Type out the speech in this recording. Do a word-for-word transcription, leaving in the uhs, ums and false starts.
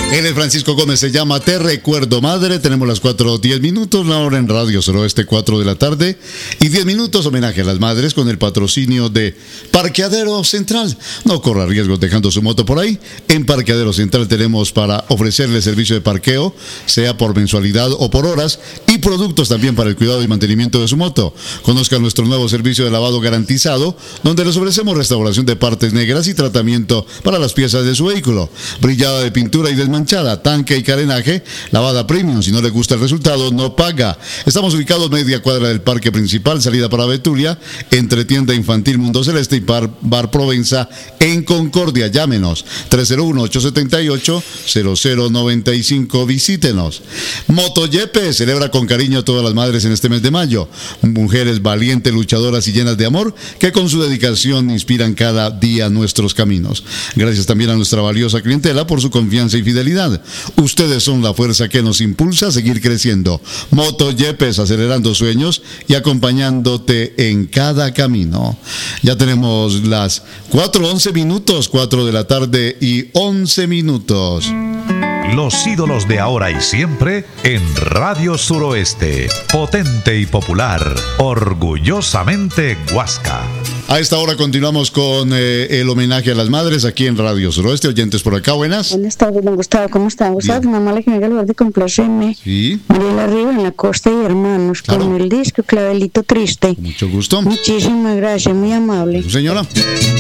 Él es Francisco Gómez, se llama Te Recuerdo Madre. Tenemos las cuatro diez minutos, la hora en Radio Suroeste, cuatro de la tarde. Y diez minutos, homenaje a las madres con el patrocinio de Parqueadero Central. No corra riesgos dejando su moto por ahí. En Parqueadero Central tenemos para ofrecerle servicio de parqueo, sea por mensualidad o por horas, y productos también para el cuidado y mantenimiento de su moto. Conozca nuestro nuevo servicio de lavado garantizado, donde les ofrecemos restauración de partes negras y tratamiento para las piezas de su vehículo. Brillada de pintura y desmanchada, tanque y carenaje, lavada premium. Si no le gusta el resultado, no paga. Estamos ubicados media cuadra del parque principal, salida para Betulia, entre tienda infantil Mundo Celeste y Bar, Bar Provenza en Concordia. Llámenos tres cero uno, ocho siete ocho, cero cero nueve cinco. Visítenos. Motoyepe celebra con cariño a todas las madres en este mes de mayo. Mujeres valientes, luchadoras y llenas de amor que con su dedicación inspiran cada día nuestros caminos. Gracias también a nuestra valiosa clientela por su confianza y fidelidad. Ustedes son la fuerza que nos impulsa a seguir creciendo. Motoyepes, acelerando sueños y acompañándote en cada camino. Ya tenemos las cuatro once minutos, cuatro de la tarde y once minutos. Los ídolos de ahora y siempre en Radio Suroeste. Potente y popular, orgullosamente Huasca. A esta hora continuamos con eh, el homenaje a las madres aquí en Radio Suroeste. Oyentes por acá, buenas. Buenas tardes, don Gustavo, ¿cómo están? Gustavo, tu mamá le que me haga el favor de complacerme. Sí. Mariela Arriba en la costa y hermanos, Claro. con el disco Clavelito Triste. Con mucho gusto. Muchísimas gracias, muy amable. Señora.